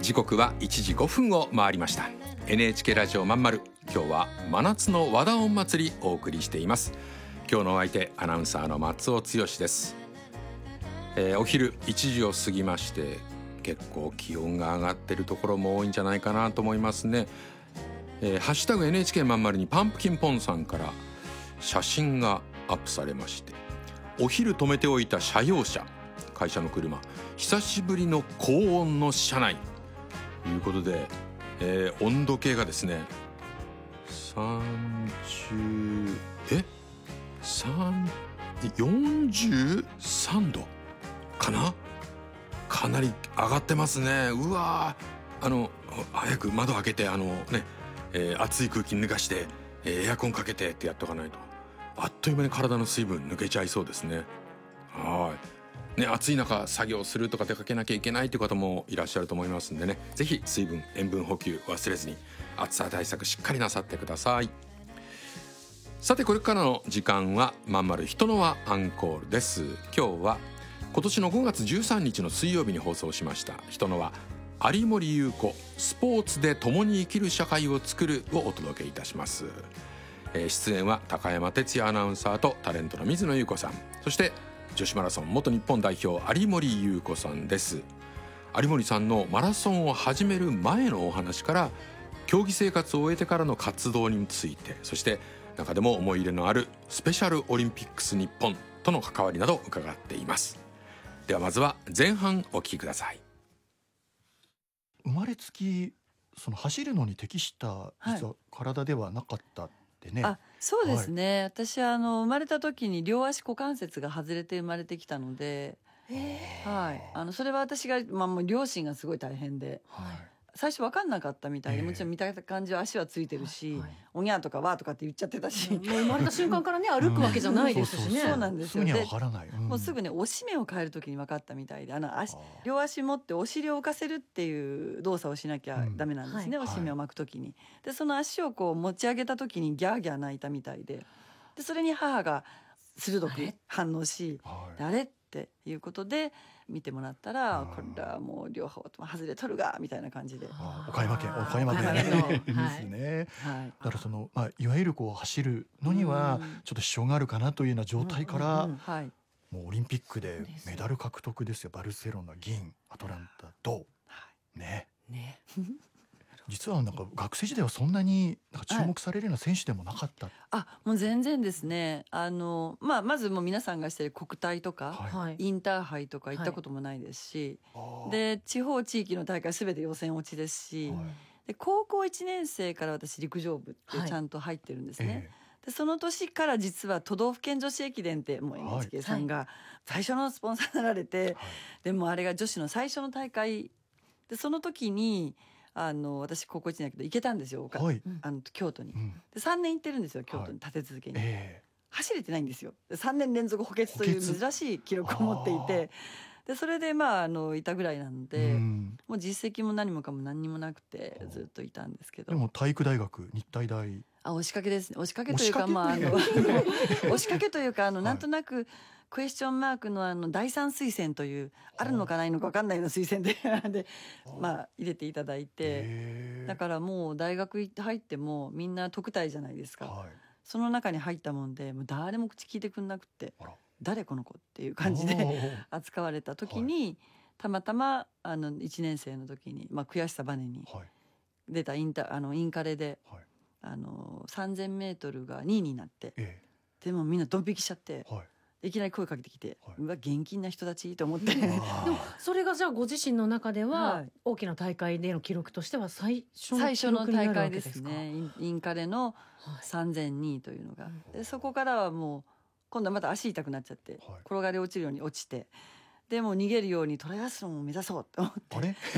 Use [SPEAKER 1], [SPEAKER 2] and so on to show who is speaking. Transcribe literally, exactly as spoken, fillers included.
[SPEAKER 1] 時刻はいちじごふんを回りました。 エヌエイチケー ラジオまんまる、今日は真夏の和田音祭りお送りしています。今日のお相手、アナウンサーの松尾剛です。えー、お昼いちじを過ぎまして、結構気温が上がってるところも多いんじゃないかなと思いますね。えー、ハッシュタグ エヌエイチケー まんまるにパンプキンポンさんから写真がアップされまして、お昼止めておいた車用車、会社の車、久しぶりの高温の車内ということで、えー、温度計がですねさんじゅうえよんじゅうさんどかな、かなり上がってますね。うわー、あの早く窓開けて、あのね、えー、熱い空気抜かして、えー、エアコンかけてってやっとかないと、あっという間に体の水分抜けちゃいそうですね。はいね、暑い中作業するとか出かけなきゃいけないという方もいらっしゃると思いますんでね、ぜひ水分塩分補給忘れずに、暑さ対策しっかりなさってください。さて、これからの時間はまんまる人の輪アンコールです。今日は今年のごがつじゅうさんにちの水曜日に放送しました人の輪、有森裕子スポーツで共に生きる社会を作るをお届けいたします。えー、出演は高山哲也アナウンサーとタレントの水野優子さん、そして女子マラソン元日本代表有森裕子さんです。有森さんのマラソンを始める前のお話から、競技生活を終えてからの活動について、そして中でも思い入れのあるスペシャルオリンピックス日本との関わりなど伺っています。ではまずは前半お聞きください。
[SPEAKER 2] 生まれつきその走るのに適した実は体ではなかったってね、
[SPEAKER 3] はい、あ、そうですね、はい、私はあの生まれた時に両足股関節が外れて生まれてきたので、はい、あのそれは私が、まあ、もう両親がすごい大変で、はい、最初分かんなかったみたいで、もちろん見た感じは足はついてるし、はいはい、おにゃーとかわーとかって言っちゃってたし、
[SPEAKER 4] もう生まれた瞬間からね歩くわけじゃないですしね。
[SPEAKER 3] そうなんですよ。
[SPEAKER 2] すぐには分からない、うん、
[SPEAKER 3] もうすぐねおしめを変える時に分かったみたいで、あの足両足持ってお尻を浮かせるっていう動作をしなきゃダメなんですね、うん、はい、おしめを巻く時に。でその足をこう持ち上げた時にギャーギャー泣いたみたいで、でそれに母が鋭く反応し、あれ、あれっていうことで見てもらったら、これはもう両方とも外れとるがみたいな感じで、
[SPEAKER 2] 岡山県岡山県ですね。はい、だからその、まあ、いわゆるこう走るのにはちょっと支障があるかなというような状態から、もうオリンピックでメダル獲得ですよ。バルセロナ銀、アトランタ銅、ね。ね実はなんか学生時代はそんなになんか注目されるような選手でもなかった、はい、
[SPEAKER 3] あ、もう全然ですね。あの、まあ、まずもう皆さんがしてる国体とか、はい、インターハイとか行ったこともないですし、はい、で地方地域の大会すべて予選落ちですし、はい、で高校いちねん生から私陸上部ってちゃんと入ってるんですね、はい、でその年から実は都道府県女子駅伝ってもう エヌエイチケー さんが最初のスポンサーになられて、はい、でもあれが女子の最初の大会で、その時にあの私高校いちねんだけど行けたんですよ、はい、あの京都に、うん、でさんねん行ってるんですよ京都に立て続けに、はい、えー、走れてないんですよ。さんねん連続補欠という珍しい記録を持っていて、でそれでまああのいたぐらいなので、うん、もう実績も何もかも何にもなくてずっといたんですけど。
[SPEAKER 2] でも体育大学日体大、
[SPEAKER 3] あ、押しかけですね。押しかけというか、まああの押しかけというか、あのなんとなく、はい、クエスチョンマークのあの第三推薦というあるのかないのか分かんないような推薦でで、まあ、入れていただいて、だからもう大学入ってもみんな特待じゃないですか、はい、その中に入ったもんでもう誰も口聞いてくんなくって、誰この子っていう感じで扱われた時に、はい、たまたまあのいちねん生の時に、まあ、悔しさバネに出たインタあのインカレで、はい、あのさんぜんメートルがにいになって、ええ、でもみんなドン引きしちゃって、はい、いきなり声かけてきて、はい、うわ現金な人たちと思ってでも
[SPEAKER 4] それがじゃあご自身の中では、はい、大きな大会での記録としては最初の記録になるわけですか？
[SPEAKER 3] 最初の大会ですね。インカレのさんぜんにというのが、はい、でそこからはもう今度はまた足痛くなっちゃって、はい、転がり落ちるように落ちて、でも逃げるようにトライアスロンを目指そうと思って、あれ